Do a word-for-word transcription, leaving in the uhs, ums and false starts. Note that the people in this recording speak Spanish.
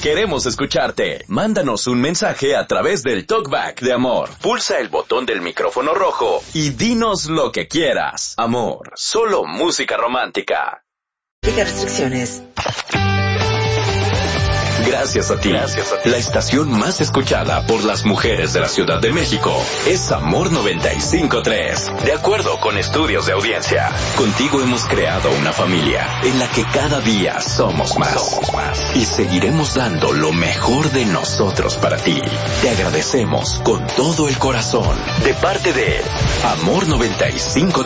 Queremos escucharte. Mándanos un mensaje a través del Talkback de Amor. Pulsa el botón del micrófono rojo y dinos lo que quieras. Amor, solo música romántica. Restricciones. Gracias a ti. Gracias a ti. La estación más escuchada por las mujeres de la Ciudad de México es Amor noventa y cinco punto tres. De acuerdo con estudios de audiencia, contigo hemos creado una familia en la que cada día somos más. Somos más. Y seguiremos dando lo mejor de nosotros para ti. Te agradecemos con todo el corazón. De parte de Amor noventa y cinco.